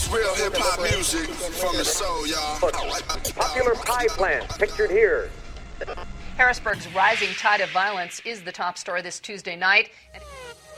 real hip hop music from the soul, y'all. Popular pie plant pictured here. Harrisburg's rising tide of violence is the top story this Tuesday night.